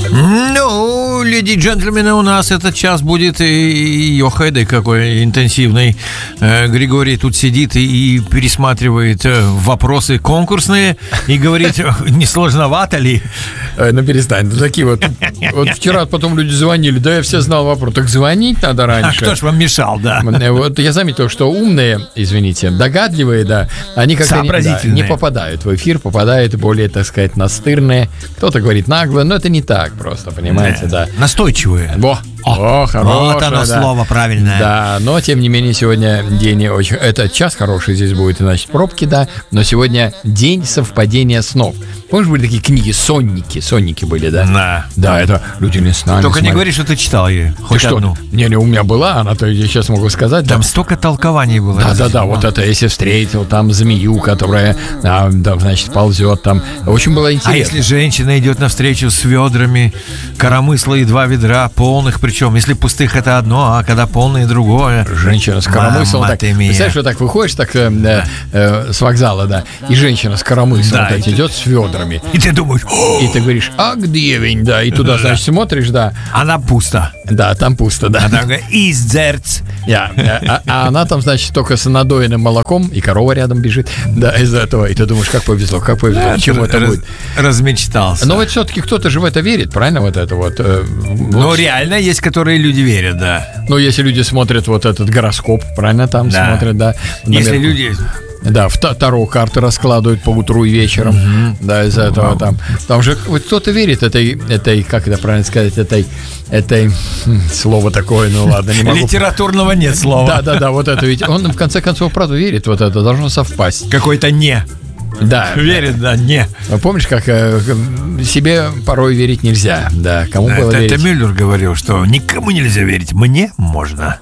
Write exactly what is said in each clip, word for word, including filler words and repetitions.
Ну, леди и джентльмены, у нас этот час будет и охайдой какой интенсивный. Григорий тут сидит и пересматривает вопросы конкурсные и говорит, не сложновато ли? Ну, перестань, ну, такие вот. Вот вчера потом люди звонили, да, я все знал вопрос. Так звонить надо раньше. А кто ж вам мешал, да? Вот я заметил, что умные, извините, догадливые, да, они как-то не, да, не попадают в эфир, попадают более, так сказать, настырные. Кто-то говорит нагло, но это не так просто, понимаете, да. Настойчивые. Во. О, хорошее, вот оно, да. слово правильное. Да, но тем не менее сегодня день очень... Это час хороший здесь будет, значит, пробки, да. Но сегодня день совпадения снов. Помнишь, были такие книги «Сонники»? «Сонники» были, да? Да. Да, это люди не с нами. Только смотри. не говори, что ты читал ее. Хоть Ты что? одну. Не, не, у меня была, она-то я сейчас могу сказать. Там да. столько толкований было. Да, да, да, вот это, если встретил там змею, которая, а, да, значит, ползет там. Очень было интересно. А если женщина идет навстречу с ведрами, коромысла и два ведра полных, причем, если пустых это одно, а когда полные другое. Женщина с коромыслом. Так, представляешь, вот так выходишь так э, э, э, с вокзала, да, и женщина с коромыслом Да, так и ты- идет с ведрами. И ты думаешь, И ты говоришь, а где вень, да, и туда, значит, смотришь, да, она пусто. да, там пусто, да. Она говорит, издерц. Я, а, а она там, значит, только с надоенным молоком, и корова рядом бежит, да, из-за этого. И ты думаешь, как повезло, как повезло, к чему это Раз- будет. Размечтался. Но вот все-таки кто-то же в это верит, правильно, вот это вот. э, Ну, вот. реально есть, которые люди верят, да. Ну, если люди смотрят вот этот гороскоп, правильно, там Да. смотрят, да. Если наверху. люди... Да, в та- Таро карты раскладывают по утру и вечером. Да, из-за этого там. Там же вот кто-то верит этой, этой, как это правильно сказать, этой, этой, м, слово такое, ну ладно, не могу. Литературного нет слова. Да, да, да, вот это ведь. Он в конце концов, правда, верит, вот это должно совпасть. Какой-то не. Да. Верит, да, не. А помнишь, как э, себе порой верить нельзя? Да, кому было Это, верить? это Мюллер говорил, что никому нельзя верить, мне можно.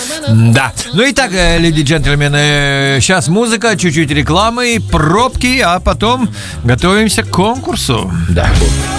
Да. Ну и так, э, леди и джентльмены, сейчас музыка, чуть-чуть рекламы, пробки, а потом готовимся к конкурсу. Да.